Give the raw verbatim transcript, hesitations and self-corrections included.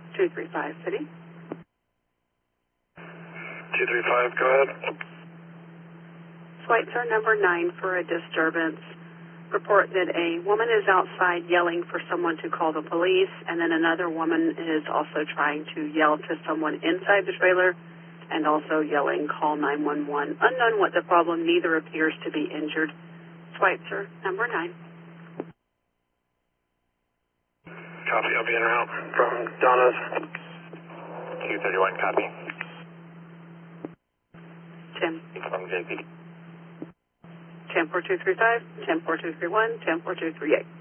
two three five, City. two three five, go ahead. Schweitzer number nine for a disturbance. Report that a woman is outside yelling for someone to call the police, and then another woman is also trying to yell to someone inside the trailer and also yelling, call nine one one. Unknown what the problem, neither appears to be injured. Schweitzer number nine. Copy, I'll be en route from Donna's. two thirty-one, copy. Tim. From J P D. ten four two three five, ten four two three one, ten four two three eight.